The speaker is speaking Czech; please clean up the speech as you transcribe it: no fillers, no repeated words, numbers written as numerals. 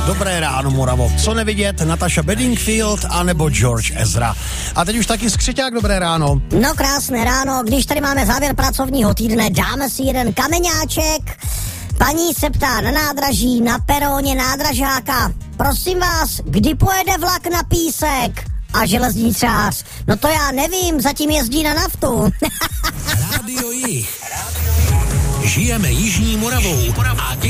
Dobré ráno, Moravo. Co nevidět, Natasha Bedingfield anebo George Ezra. A teď už taky Skřeťák, dobré ráno. No krásné ráno, když tady máme závěr pracovního týdne, dáme si jeden kameňáček. Paní se ptá na nádraží, na peróně nádražáka. Prosím vás, kdy pojede vlak na Písek? A železničář. No to já nevím, zatím jezdí na naftu. Rádio Jich. Žijeme Jižní Moravou a